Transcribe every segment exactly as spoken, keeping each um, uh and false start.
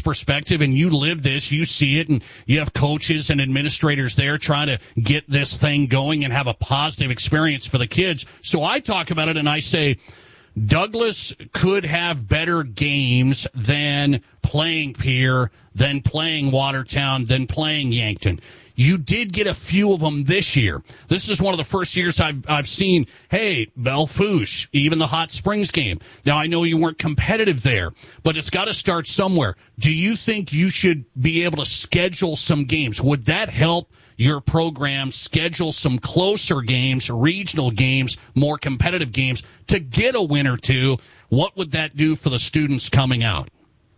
perspective, and you live this, you see it, and you have coaches and administrators there trying to get this thing going and have a positive experience for the kids. So I talk about it and I say, Douglas could have better games than playing Pierre, than playing Watertown, than playing Yankton. You did get a few of them this year. This is one of the first years I've, I've seen, hey, Belle Fourche, even the Hot Springs game. Now, I know you weren't competitive there, but it's got to start somewhere. Do you think you should be able to schedule some games? Would that help your program schedule some closer games, regional games, more competitive games to get a win or two? What would that do for the students coming out?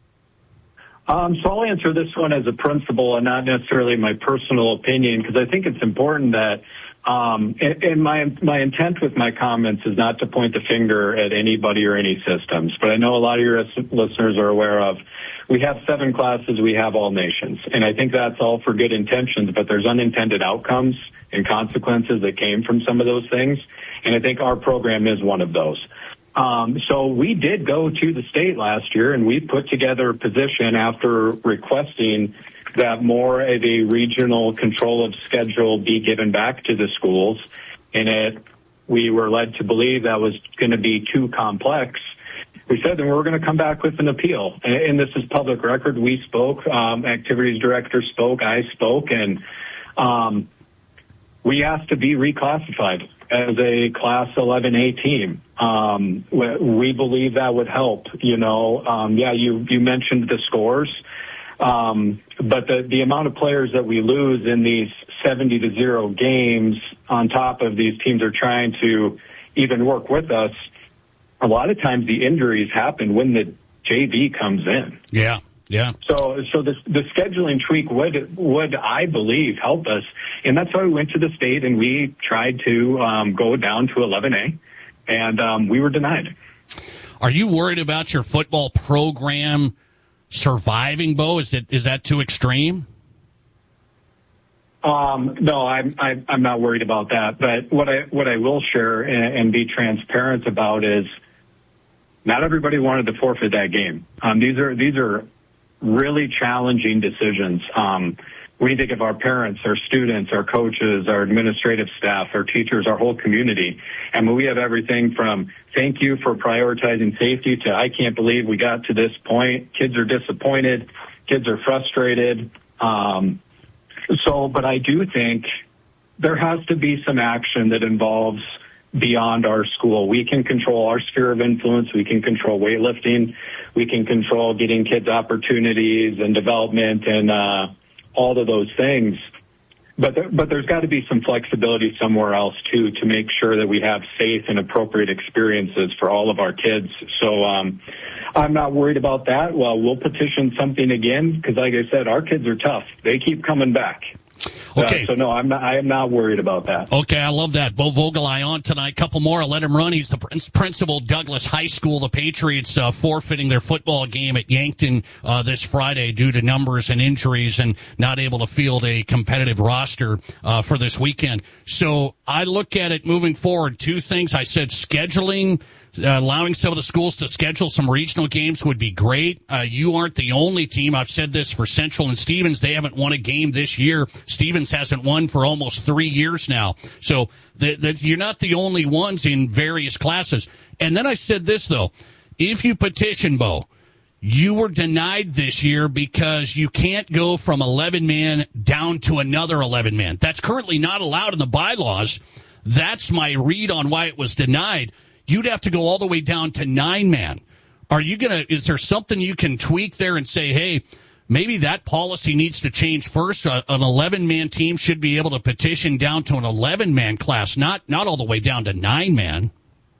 Um, so I'll answer this one as a principal and not necessarily my personal opinion, because I think it's important that, um, and, and my my intent with my comments is not to point the finger at anybody or any systems, but I know a lot of your listeners are aware of, we have seven classes, we have all nations, and I think that's all for good intentions, but there's unintended outcomes and consequences that came from some of those things, and I think our program is one of those. Um, so we did go to the state last year, and we put together a position after requesting that more of a regional control of schedule be given back to the schools. And it, we were led to believe that was going to be too complex. We said that we were going to come back with an appeal. And, and this is public record. We spoke, um, activities director spoke, I spoke, and um, we asked to be reclassified as a Class eleven A team. Um, we believe that would help. You know, um, yeah, you, you mentioned the scores, um, but the, the amount of players that we lose in these seventy to zero games on top of these teams are trying to even work with us. A lot of times the injuries happen when the J V comes in. Yeah. Yeah. So, so the, the scheduling tweak would, would, I believe, help us. And that's why we went to the state and we tried to, um, go down to eleven A, and, um, we were denied. Are you worried about your football program surviving, Bo? Is it, is that too extreme? Um, no, I'm, I'm, I'm not worried about that. But what I, what I will share and, and be transparent about is not everybody wanted to forfeit that game. Um, these are, these are, really challenging decisions. Um, we think of our parents, our students, our coaches, our administrative staff, our teachers, our whole community. And we have everything from thank you for prioritizing safety to I can't believe we got to this point. Kids are disappointed. Kids are frustrated. Um, so, but I do think there has to be some action that involves beyond our school. We can control our sphere of influence. We can control weightlifting. We can control getting kids opportunities and development and uh, all of those things. But there, but there's got to be some flexibility somewhere else too to make sure that we have safe and appropriate experiences for all of our kids. So um, I'm not worried about that. Well, we'll petition something again because, like I said, our kids are tough. They keep coming back. Okay. Uh, so no, I'm not. I am not worried about that. Okay, I love that. Bo Vogelai on tonight. Couple more. I'll let him run. He's the principal, Douglas High School. The Patriots uh, forfeiting their football game at Yankton uh, this Friday due to numbers and injuries, and not able to field a competitive roster uh, for this weekend. So I look at it moving forward. Two things. I said scheduling. Uh, allowing some of the schools to schedule some regional games would be great. Uh, you aren't the only team. I've said this for Central and Stevens. They haven't won a game this year. Stevens hasn't won for almost three years now. So the, the, you're not the only ones in various classes. And then I said this, though. If you petition, Bo, you were denied this year because you can't go from eleven-man down to another eleven-man. That's currently not allowed in the bylaws. That's my read on why it was denied. You'd have to go all the way down to nine-man. Are you going to, is there something you can tweak there and say, hey, maybe that policy needs to change first? Uh, an eleven-man team should be able to petition down to an eleven-man class, not not all the way down to nine-man.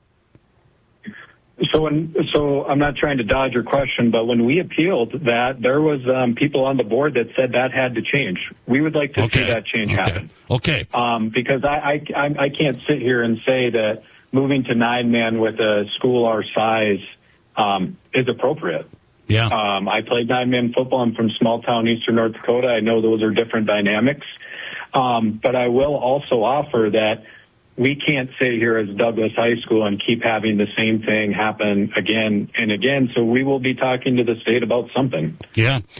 So, when, so I'm not trying to dodge your question, but when we appealed that, there was um, people on the board that said that had to change. We would like to okay. see that change okay. happen. Okay. Um, because I, I, I can't sit here and say that moving to nine-man with a school our size um, is appropriate. Yeah. Um, I played nine-man football. I'm from small-town eastern North Dakota. I know those are different dynamics. Um, but I will also offer that we can't sit here as Douglas High School and keep having the same thing happen again and again. So we will be talking to the state about something. Yeah.